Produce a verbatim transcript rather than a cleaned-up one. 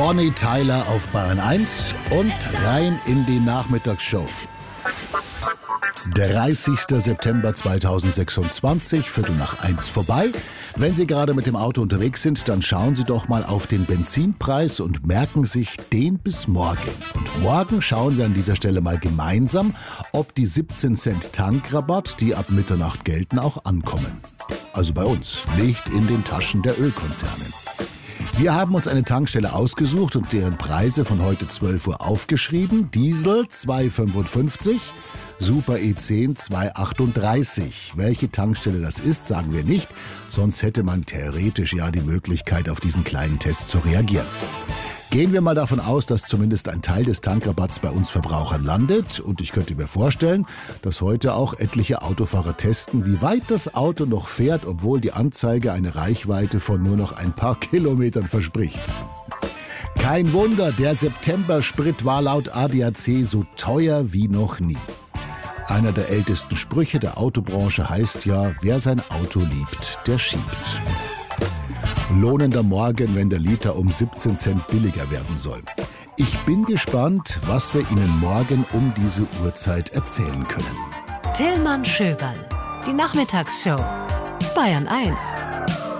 Bonnie Tyler auf Bayern eins und rein in die Nachmittagsshow. dreißigster September zweitausendsechsundzwanzig, Viertel nach eins vorbei. Wenn Sie gerade mit dem Auto unterwegs sind, dann schauen Sie doch mal auf den Benzinpreis und merken sich den bis morgen. Und morgen schauen wir an dieser Stelle mal gemeinsam, ob die siebzehn Cent Tankrabatt, die ab Mitternacht gelten, auch ankommen. Also bei uns, nicht in den Taschen der Ölkonzerne. Wir haben uns eine Tankstelle ausgesucht und deren Preise von heute zwölf Uhr aufgeschrieben. Diesel zwei fünfundfünfzig, Super E zehn zwei achtunddreißig. Welche Tankstelle das ist, sagen wir nicht, sonst hätte man theoretisch ja die Möglichkeit, auf diesen kleinen Test zu reagieren. Gehen wir mal davon aus, dass zumindest ein Teil des Tankrabatts bei uns Verbrauchern landet. Und ich könnte mir vorstellen, dass heute auch etliche Autofahrer testen, wie weit das Auto noch fährt, obwohl die Anzeige eine Reichweite von nur noch ein paar Kilometern verspricht. Kein Wunder, der September-Sprit war laut A D A C so teuer wie noch nie. Einer der ältesten Sprüche der Autobranche heißt ja, wer sein Auto liebt, der schiebt. Lohnender Morgen, wenn der Liter um siebzehn Cent billiger werden soll. Ich bin gespannt, was wir Ihnen morgen um diese Uhrzeit erzählen können. Tillmann Schöberl, die Nachmittagsshow. Bayern eins.